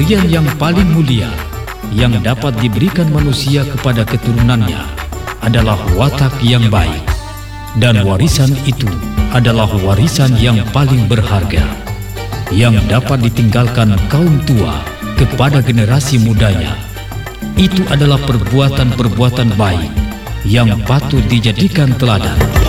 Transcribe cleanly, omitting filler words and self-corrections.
pemberian yang paling mulia yang dapat diberikan manusia kepada keturunannya adalah watak yang baik, dan warisan itu adalah warisan yang paling berharga yang dapat ditinggalkan kaum tua kepada generasi mudanya. Itu adalah perbuatan-perbuatan baik yang patut dijadikan teladan.